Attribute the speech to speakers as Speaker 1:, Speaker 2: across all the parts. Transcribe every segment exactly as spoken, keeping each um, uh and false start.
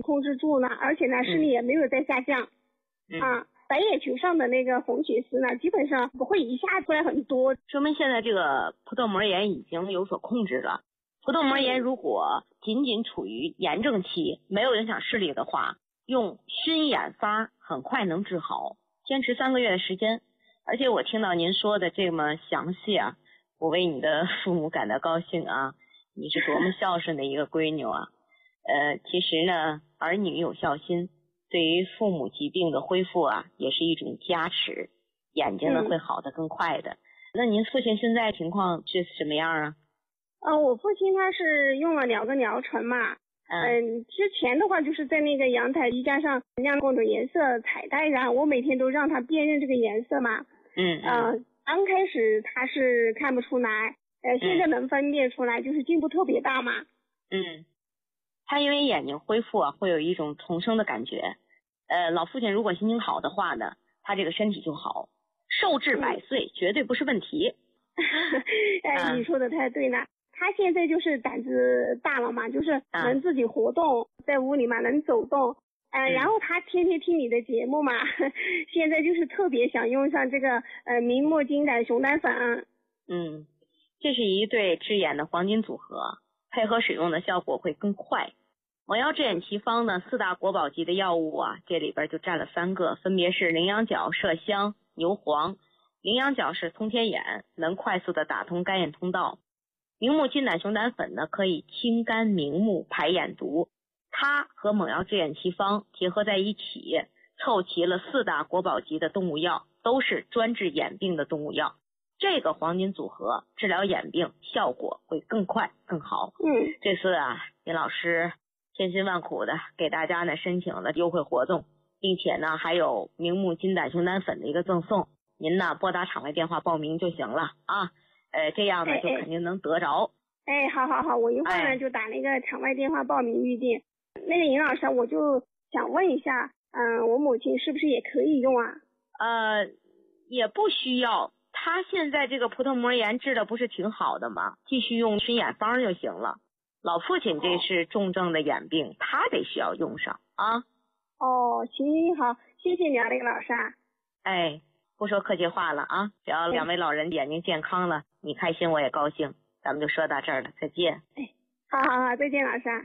Speaker 1: 控制住了，而且呢视力也没有在下降、
Speaker 2: 嗯、
Speaker 1: 啊。白眼球上的那个红血丝呢，基本上不会一下出来很多，
Speaker 2: 说明现在这个葡萄膜炎已经有所控制了。葡萄膜炎如果仅仅处于炎症期，没有影响视力的话，用熏眼法很快能治好，坚持三个月的时间。而且我听到您说的这么详细啊，我为你的父母感到高兴啊，你是多么孝顺的一个闺女啊。呃，其实呢，儿女有孝心，对于父母疾病的恢复啊，也是一种加持，眼睛呢、嗯、会好得更快的。那您父亲现在情况是什么样啊？
Speaker 1: 呃，我父亲他是用了两个疗程嘛，嗯、呃，之前的话就是在那个阳台衣架上亮过的颜色彩带上，我每天都让他辨认这个颜色嘛，
Speaker 2: 嗯
Speaker 1: 呃，刚开始他是看不出来，呃，现在能分辨出来，就是进步特别大嘛。
Speaker 2: 嗯，他因为眼睛恢复啊，会有一种重生的感觉。呃，老父亲如果心情好的话呢，他这个身体就好，寿至百岁、嗯、绝对不是问题。
Speaker 1: 哎，你说的太对了。他现在就是胆子大了嘛，就是能自己活动，啊、在屋里嘛能走动，呃、嗯，然后他天天听你的节目嘛，现在就是特别想用上这个呃明目金胆熊胆粉。
Speaker 2: 嗯，这是一对治眼的黄金组合，配合使用的效果会更快。蒙药治眼奇方呢，四大国宝级的药物啊，这里边就占了三个，分别是羚羊角、麝香、牛黄。羚羊角是通天眼，能快速的打通肝眼通道。明目金胆熊胆粉呢，可以清肝明目排眼毒，它和蒙药治眼奇方结合在一起，凑齐了四大国宝级的动物药，都是专治眼病的动物药。这个黄金组合治疗眼病效果会更快更好。
Speaker 1: 嗯，
Speaker 2: 这次啊，林老师千辛万苦的给大家呢申请了优惠活动，并且呢还有明目金胆熊胆粉的一个赠送，您呢拨打场外电话报名就行了啊。呃，这样呢就肯定能得着。
Speaker 1: 哎，好好好，我一会儿呢、哎、就打那个场外电话报名预定。那个尹老师，我就想问一下，嗯、呃，我母亲是不是也可以用啊？
Speaker 2: 呃，也不需要，她现在这个葡萄膜炎治的不是挺好的吗？继续用熏眼方就行了。老父亲这是重症的眼病，哦、他得需要用上啊。
Speaker 1: 哦，行，好，谢谢你啊，那个老师啊。
Speaker 2: 哎。不说客气话了啊！只要两位老人眼睛健康了，你开心我也高兴。咱们就说到这儿了，再见。
Speaker 1: 哎，好好好，再见，老师。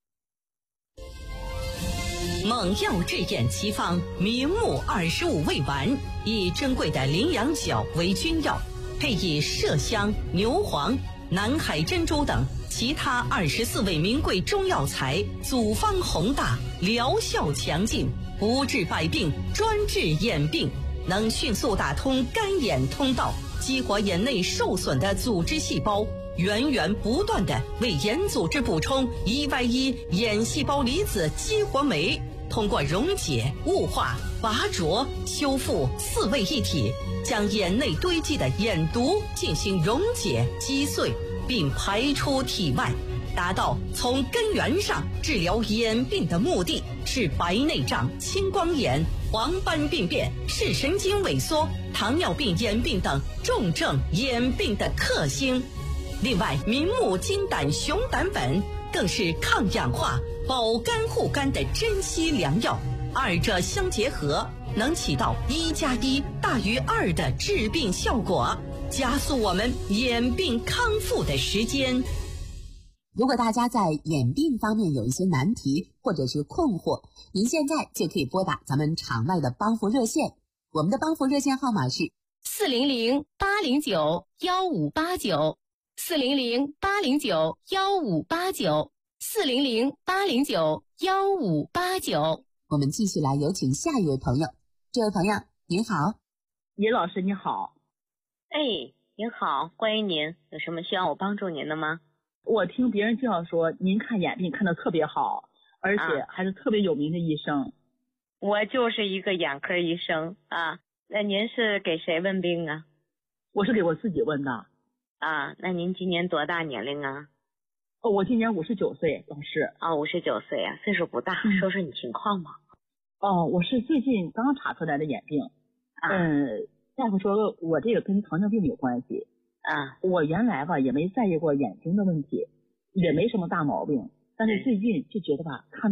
Speaker 3: 蒙药治眼奇方明目二十五味丸，以珍贵的羚羊角为君药，配以麝香、牛黄、南海珍珠等其他二十四味名贵中药材，组方宏大，疗效强劲，不治百病，专治眼病。能迅速打通肝眼通道，激活眼内受损的组织细胞，源源不断地为眼组织补充一 Y 一眼细胞离子激活酶，通过溶解、雾化、拔灼、修复四位一体，将眼内堆积的眼毒进行溶解、击碎，并排出体外，达到从根源上治疗眼病的目的，是白内障、青光眼、黄斑病变、视神经萎缩、糖尿病眼病等重症眼病的克星。另外，明目金胆熊胆粉更是抗氧化、保肝护肝的珍稀良药，二者相结合，能起到一加一大于二的治病效果，加速我们眼病康复的时间。
Speaker 4: 如果大家在眼病方面有一些难题或者是困惑，您现在就可以拨打咱们场外的帮扶热线，我们的帮扶热线号码是
Speaker 5: 四零零八零九幺五八九，四零零八零九幺五八九，四零零八零九幺五八九。
Speaker 4: 我们继续来有请下一位朋友。这位朋友您好。
Speaker 6: 尹老师你好。
Speaker 2: 哎，您好，欢迎您，有什么需要我帮助您的吗？
Speaker 6: 我听别人介绍说您看眼病看得特别好，而且还是特别有名的医生。
Speaker 2: 啊、我就是一个眼科医生啊。那您是给谁问病啊？
Speaker 6: 我是给我自己问的。
Speaker 2: 啊，那您今年多大年龄啊？
Speaker 6: 哦，我今年五十九岁，老师。
Speaker 2: 啊，五十九岁啊，岁数不大，嗯、说说你情况嘛。
Speaker 6: 哦，我是最近刚查出来的眼病。
Speaker 2: 啊、
Speaker 6: 嗯，大夫说我这个跟糖尿病有关系。
Speaker 2: 啊，
Speaker 6: 我原来吧也没在意过眼睛的问题，也没什么大毛病，但是最近就觉得吧看